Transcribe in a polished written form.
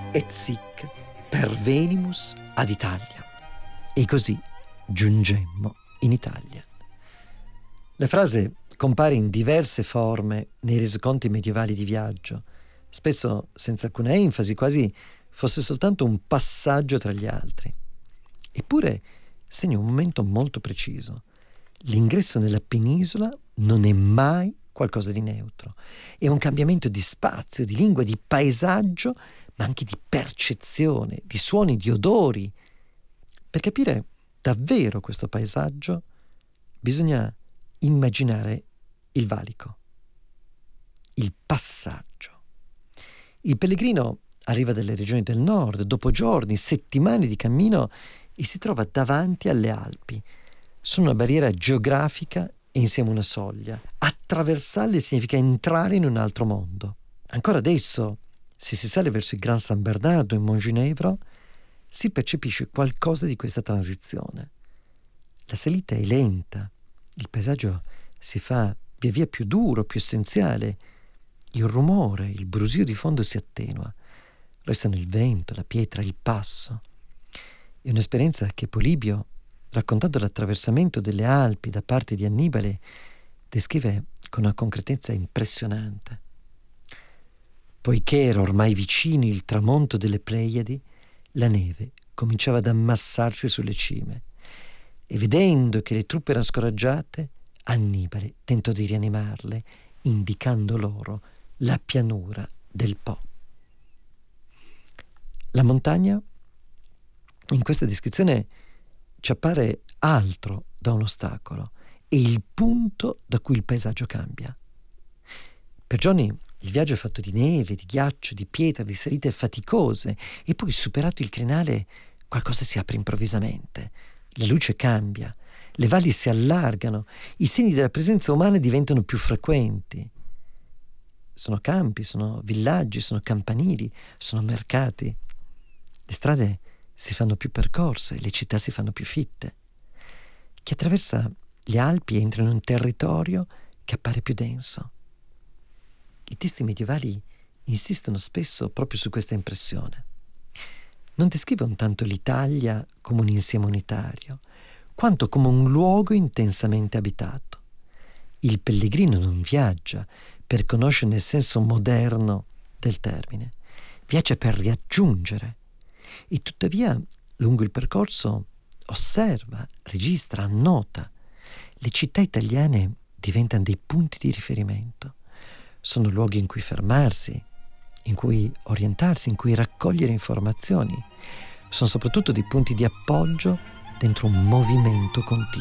et sic pervenimus ad Italia. E così giungemmo in Italia. La frase compare in diverse forme nei resoconti medievali di viaggio, spesso senza alcuna enfasi, quasi fosse soltanto un passaggio tra gli altri. Eppure segna un momento molto preciso. L'ingresso nella penisola non è mai qualcosa di neutro. È un cambiamento di spazio, di lingua, di paesaggio, ma anche di percezione, di suoni, di odori. Per capire davvero questo paesaggio bisogna immaginare il valico, il passaggio. Il pellegrino arriva dalle regioni del nord, dopo giorni, settimane di cammino, e si trova davanti alle Alpi. Sono una barriera geografica e insieme una soglia. Attraversarle significa entrare in un altro mondo. Ancora adesso, se si sale verso il Gran San Bernardo in Montenegro, si percepisce qualcosa di questa transizione. La salita è lenta, il paesaggio si fa via via più duro, più essenziale. Il rumore, il brusio di fondo si attenua. Restano il vento, la pietra, il passo. È un'esperienza che Polibio, raccontando l'attraversamento delle Alpi da parte di Annibale, descrive con una concretezza impressionante. Poiché era ormai vicino il tramonto delle Pleiadi, la neve cominciava ad ammassarsi sulle cime e vedendo che le truppe erano scoraggiate, Annibale tentò di rianimarle, indicando loro la pianura del Po. La montagna in questa descrizione ci appare altro da un ostacolo, è il punto da cui il paesaggio cambia. Per giorni il viaggio è fatto di neve, di ghiaccio, di pietra, di salite faticose, e poi, superato il crinale, qualcosa si apre improvvisamente. La luce cambia, le valli si allargano, i segni della presenza umana diventano più frequenti. Sono campi, sono villaggi, sono campanili, sono mercati. Le strade si fanno più percorse, le città si fanno più fitte. Chi attraversa le Alpi entra in un territorio che appare più denso. I testi medievali insistono spesso proprio su questa impressione. Non descrivono tanto l'Italia come un insieme unitario, quanto come un luogo intensamente abitato. Il pellegrino non viaggia per conoscere nel senso moderno del termine, viaggia per riaggiungere. E tuttavia, lungo il percorso, osserva, registra, annota. Le città italiane diventano dei punti di riferimento. Sono luoghi in cui fermarsi, in cui orientarsi, in cui raccogliere informazioni. Sono soprattutto dei punti di appoggio dentro un movimento continuo.